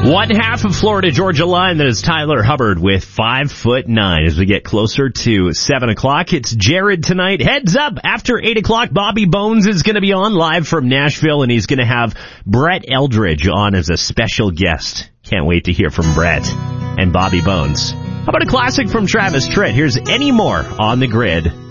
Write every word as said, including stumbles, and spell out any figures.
One half of Florida Georgia Line, that is Tyler Hubbard with five foot nine. As we get closer to seven o'clock, it's Jared tonight. Heads up, after eight o'clock, Bobby Bones is going to be on live from Nashville, and he's going to have Brett Eldridge on as a special guest. Can't wait to hear from Brett and Bobby Bones. How about a classic from Travis Tritt? Here's Any More on the Grid.